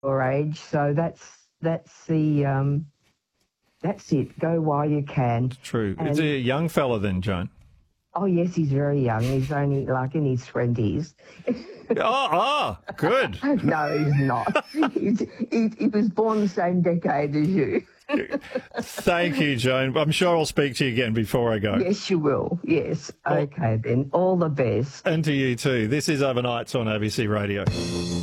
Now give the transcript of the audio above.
your age. So that's it. Go while you can. True. And, Is he a young fella then, Joan? oh, yes, he's very young. He's only like in his 20s. Good. No, he's not. He was born the same decade as you. Thank you, Joan. I'm sure I'll speak to you again before I go. Yes, you will. Yes. Okay, then. All the best. And to you too. This is Overnights on ABC Radio.